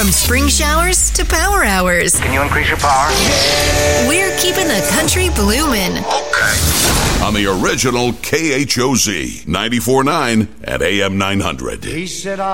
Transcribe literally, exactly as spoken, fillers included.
From spring showers to power hours. Can you increase your power? We're keeping the country bloomin'. Okay. On the original K H O Z, ninety-four point nine at A M nine hundred. He said,